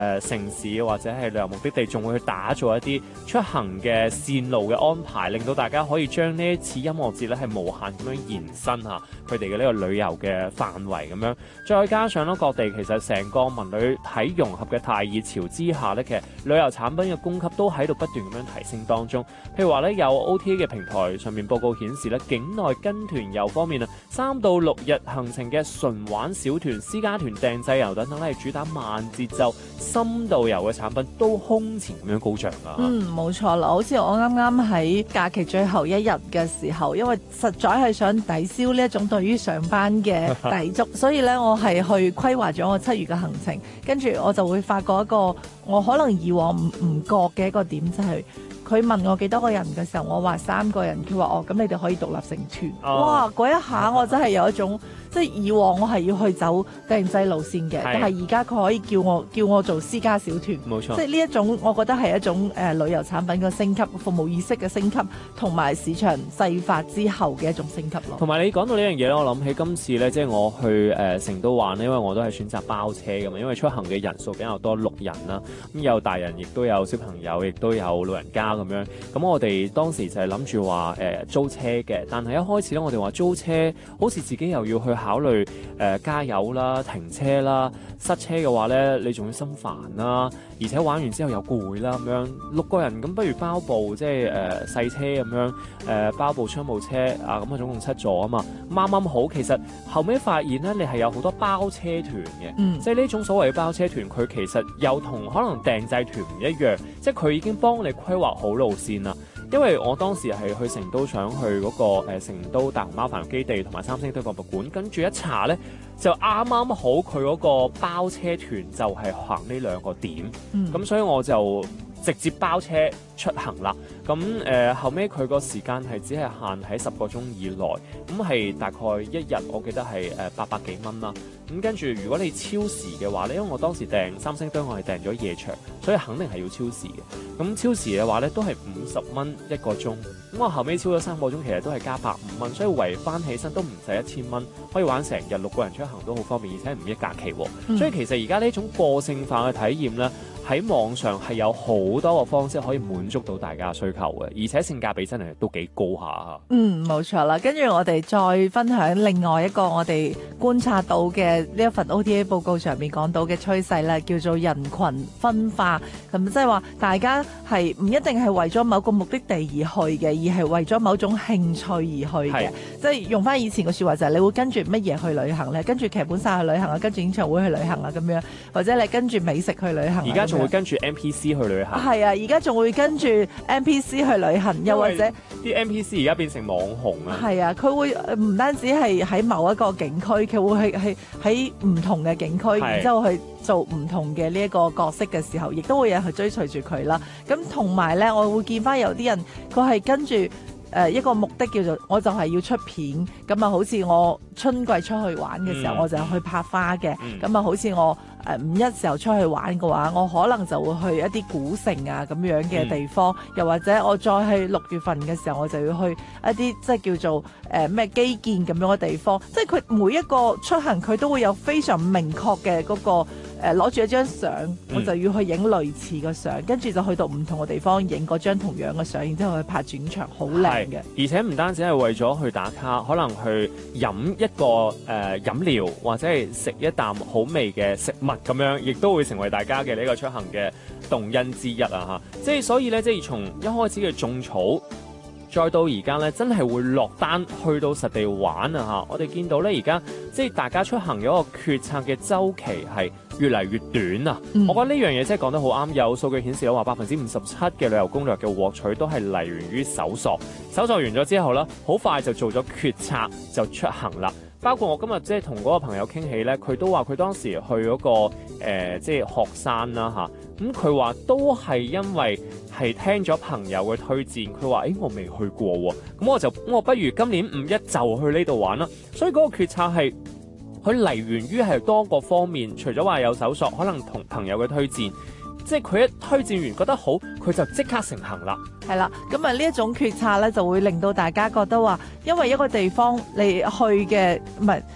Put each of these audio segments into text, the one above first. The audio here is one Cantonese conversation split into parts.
城市或者係旅遊目的地，仲會去打造一啲出行嘅線路嘅安排，令到大家可以將呢一次音樂節咧係無限咁樣延伸下佢哋嘅呢個旅遊嘅範圍咁樣。再加上咧各地其實成個文旅體融合嘅大熱潮之下咧，其實旅遊產品嘅供給都喺度不斷咁樣提升當中。譬如話咧有 OTA 嘅平台上面報告顯示咧，境內跟團遊方面啊，3到6日行程嘅純玩小團、私家團、訂製遊等等咧，係主打慢節奏深度遊嘅產品都空前咁樣高漲啊！ 冇錯啦，好似我啱啱喺假期最後一日嘅時候，因為實在係想抵消呢一種對於上班嘅抵觸，所以咧我係去規劃咗我7月嘅行程，跟住我就會發覺一個我可能以往唔覺嘅一個點，就係佢問我幾多個人嘅時候，我話3個人，佢話咁你哋可以獨立成團。哇！嗰一下我真係有一種。即係以往我係要去走訂製路線嘅，但係而家佢可以叫我做私家小團， 冇錯。 即係呢一種，我覺得係一種旅遊產品嘅升級、服務意識嘅升級，同埋市場細化之後嘅一種升級咯。 同埋你講到呢樣嘢咧，我諗起今次咧，即係我去成都玩咧，因為我都係選擇包車㗎嘛，因為出行嘅人數比較多，6人啦，咁有大人，亦都有小朋友，亦都有老人家咁樣。咁我哋當時就係諗住話租車嘅，但係一開始咧，我哋話租車好似自己又要去考慮加油啦、停車啦、塞車嘅話咧，你仲要心煩啦，而且玩完之後又攰啦咁樣。6個人咁，不如包部即係細車咁樣包部商務車啊，咁啊總共7座啊嘛，啱啱好。其實後尾發現咧，你係有好多包車團嘅，即係呢種所謂嘅包車團，佢其實又同可能訂製團唔一樣，即係佢已經幫你規劃好路線啦。因為我當時係去成都，想去嗰個成都大熊貓繁育基地同埋3星堆博物館，跟住一查咧，就啱啱好佢嗰個包車團就係行呢2個點，咁所以我就直接包車出行啦。咁後尾佢個時間係只係限喺10個鐘以內，咁係大概一日我記得係800幾蚊啦。咁跟住如果你超時嘅話咧，因為我當時訂3星堆我係訂咗夜場，所以肯定係要超時嘅。咁超時嘅話咧都係50蚊1個鐘，咁我後尾超咗3個鐘，其實都係加150蚊，所以圍翻起身都唔使1000蚊，可以玩成日，6個人出行都好方便，而且唔一假期喎。所以其實而家呢種個性化嘅體驗咧，喺網上係有好多個方式可以滿足到大家嘅需求嘅，而且性價比真係都幾高下。 冇錯啦。跟住我哋再分享另外一個我哋觀察到嘅呢一份 OTA 報告上面講到嘅趨勢啦，叫做人群分化。咁即係話大家係唔一定係為咗某個目的地而去嘅，而係為咗某種興趣而去嘅。即係用翻以前嘅說話就係你會跟住乜嘢去旅行咧？跟住劇本殺去旅行啊，跟住演唱會去旅行啊咁樣，或者你跟住美食去旅行。 而家仲會跟住 NPC 去旅行。 係啊，而家仲會跟住 NPC 去旅行，又或者啲 NPC 而家變成網紅啊。 係啊，佢會唔單止係喺某一個景區，佢會係喺唔同嘅景區，然之後去做唔同嘅呢一個角色嘅時候，亦都會有人去追隨住佢啦。咁同埋咧，我會見翻有啲人佢係跟住一個目的叫做我就係要出片，咁啊好似我春季出去玩嘅時候，我就去拍花嘅，咁啊好似我5一時候出去玩嘅話，我可能就會去一啲古城啊咁樣嘅地方，又或者我再去6月份嘅時候，我就要去一啲即係叫做咩基建咁樣嘅地方，即係佢每一個出行佢都會有非常明確嘅嗰個攞住一張相，我就要去影類似嘅相，跟住就去到唔同嘅地方影嗰張同樣嘅相，然之後去拍轉場，好靚嘅。 而且唔單止係為咗去打卡，可能去飲一個飲料，或者係食一啖好味嘅食物咁樣，亦都會成為大家嘅呢個出行嘅動因之一啊！嚇，即係所以咧，即係從一開始嘅種草，再到而家咧，真係會落單去到實地玩啊！嚇，我哋見到咧，而家即係大家出行嘅一個決策嘅週期係越嚟越短啊！我覺得呢樣嘢真係講得好啱。有數據顯示咧，話57%嘅旅遊攻略嘅獲取都係嚟源於搜索，搜索完咗之後咧，好快就做咗決策就出行啦。包括我今日即係同嗰個朋友傾起咧，佢都話佢當時去嗰個即係鶴山啦嚇，咁佢話都係因為係聽咗朋友嘅推薦，佢話我未去過喎，咁我不如今年5一就去呢度玩啦。所以嗰個決策係佢嚟源於係多個方面，除咗話有搜索，可能同朋友嘅推薦。即係佢一推薦完覺得好，佢就即刻成行啦。 係啦，咁啊呢一種決策咧，就會令到大家覺得話，因為一個地方你去嘅唔係。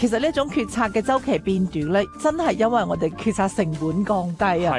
其實呢種決策嘅周期變短咧，真係因為我哋決策成本降低啊。